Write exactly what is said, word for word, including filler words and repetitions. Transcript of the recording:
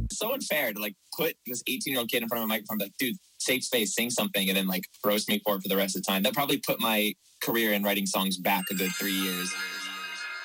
It's so unfair to like put this eighteen year old kid in front of a microphone, like, dude, safe space, sing something, and then like roast me for it for the rest of the time. That probably put my career in writing songs back a good three years.